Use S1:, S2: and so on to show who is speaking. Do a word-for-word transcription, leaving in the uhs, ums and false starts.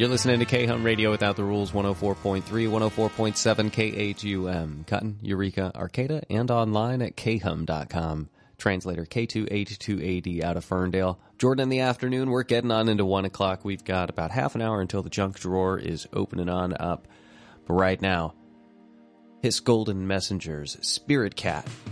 S1: You're listening to K-Hum Radio Without the Rules, one oh four point three, one oh four point seven K H U M. Cutting, Eureka, Arcata, and online at K Hum dot com. Translator K two H two A D out of Ferndale. Jordan, in the afternoon, we're getting on into one o'clock. We've got about half an hour until the junk drawer is opening on up. But right now, His Golden Messengers, Spirit Cat,